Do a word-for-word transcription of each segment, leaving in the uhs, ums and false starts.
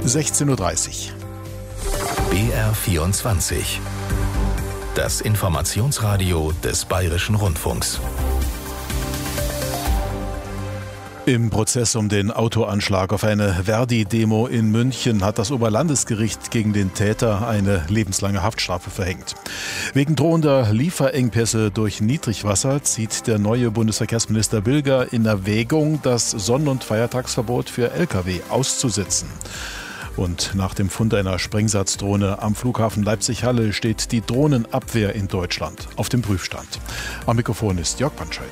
sechzehn Uhr dreißig. B R vierundzwanzig. Das Informationsradio des Bayerischen Rundfunks. Im Prozess um den Autoanschlag auf eine Verdi-Demo in München hat das Oberlandesgericht gegen den Täter eine lebenslange Haftstrafe verhängt. Wegen drohender Lieferengpässe durch Niedrigwasser zieht der neue Bundesverkehrsminister Bilger in Erwägung, das Sonn- und Feiertagsverbot für L K W auszusetzen. Und nach dem Fund einer Sprengsatzdrohne am Flughafen Leipzig-Halle steht die Drohnenabwehr in Deutschland auf dem Prüfstand. Am Mikrofon ist Jörg Bandscheid.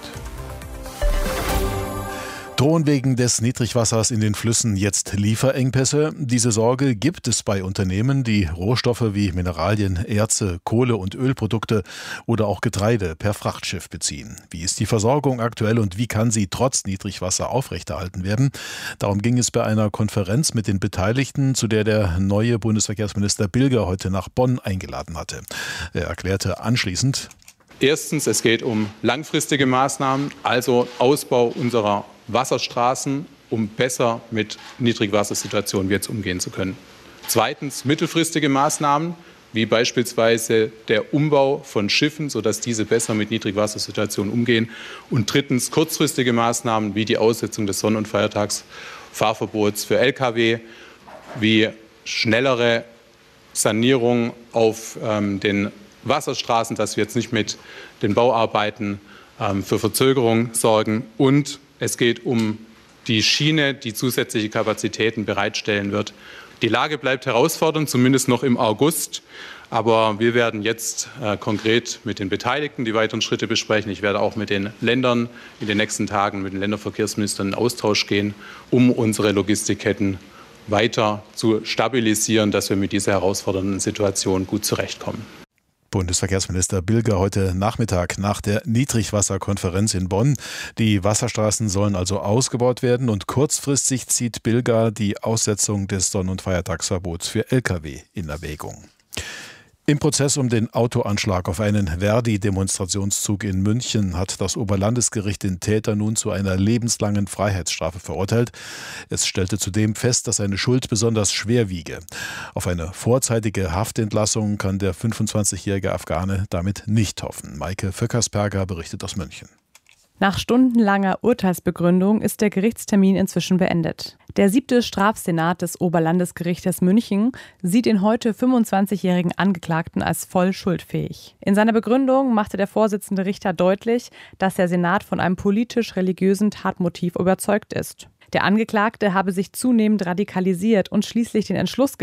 Drohen wegen des Niedrigwassers in den Flüssen jetzt Lieferengpässe? Diese Sorge gibt es bei Unternehmen, die Rohstoffe wie Mineralien, Erze, Kohle- und Ölprodukte oder auch Getreide per Frachtschiff beziehen. Wie ist die Versorgung aktuell und wie kann sie trotz Niedrigwasser aufrechterhalten werden? Darum ging es bei einer Konferenz mit den Beteiligten, zu der der neue Bundesverkehrsminister Bilger heute nach Bonn eingeladen hatte. Er erklärte anschließend: Erstens, es geht um langfristige Maßnahmen, also Ausbau unserer Wasserstraßen, um besser mit Niedrigwassersituationen jetzt umgehen zu können. Zweitens, mittelfristige Maßnahmen, wie beispielsweise der Umbau von Schiffen, sodass diese besser mit Niedrigwassersituationen umgehen. Und drittens, kurzfristige Maßnahmen, wie die Aussetzung des Sonn- und Feiertagsfahrverbots für L K W, wie schnellere Sanierung auf ähm, den Wasserstraßen, dass wir jetzt nicht mit den Bauarbeiten ähm, für Verzögerung sorgen. Und es geht um die Schiene, die zusätzliche Kapazitäten bereitstellen wird. Die Lage bleibt herausfordernd, zumindest noch im August. Aber wir werden jetzt äh, konkret mit den Beteiligten die weiteren Schritte besprechen. Ich werde auch mit den Ländern in den nächsten Tagen mit den Länderverkehrsministern in Austausch gehen, um unsere Logistikketten weiter zu stabilisieren, dass wir mit dieser herausfordernden Situation gut zurechtkommen. Bundesverkehrsminister Bilger heute Nachmittag nach der Niedrigwasserkonferenz in Bonn. Die Wasserstraßen sollen also ausgebaut werden und kurzfristig zieht Bilger die Aussetzung des Sonn- und Feiertagsverbots für L K W in Erwägung. Im Prozess um den Autoanschlag auf einen Verdi-Demonstrationszug in München hat das Oberlandesgericht den Täter nun zu einer lebenslangen Freiheitsstrafe verurteilt. Es stellte zudem fest, dass seine Schuld besonders schwer wiege. Auf eine vorzeitige Haftentlassung kann der fünfundzwanzigjährige Afghane damit nicht hoffen. Maike Vöckersperger berichtet aus München. Nach stundenlanger Urteilsbegründung ist der Gerichtstermin inzwischen beendet. Der siebte Strafsenat des Oberlandesgerichtes München sieht den heute fünfundzwanzigjährigen Angeklagten als voll schuldfähig. In seiner Begründung machte der Vorsitzende Richter deutlich, dass der Senat von einem politisch-religiösen Tatmotiv überzeugt ist. Der Angeklagte habe sich zunehmend radikalisiert und schließlich den Entschluss